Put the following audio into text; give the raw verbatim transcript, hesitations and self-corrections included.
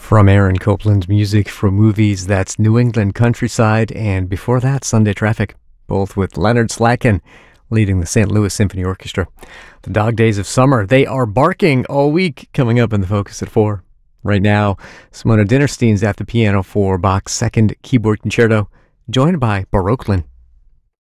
From Aaron Copland's music for movies, that's New England Countryside, and before that, Sunday Traffic, both with Leonard Slatkin leading the Saint Louis Symphony Orchestra. The Dog Days of Summer, they are barking all week, coming up in the Focus at four. Right now, Simona Dinnerstein's at the piano for Bach's Second Keyboard Concerto, joined by Baroque Lin.